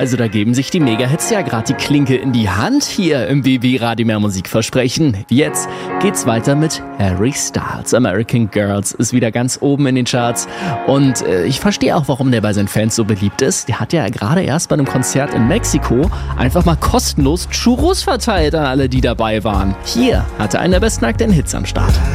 Also da geben sich die Mega-Hits ja gerade die Klinke in die Hand hier im BB Radio Mehr Musik versprechen. Jetzt geht's weiter mit Harry Styles. American Girls ist wieder ganz oben in den Charts. Und ich verstehe auch, warum der bei seinen Fans so beliebt ist. Der hat ja gerade erst bei einem Konzert in Mexiko einfach mal kostenlos Churros verteilt an alle, die dabei waren. Hier hatte einer der besten aktuellen Hits am Start.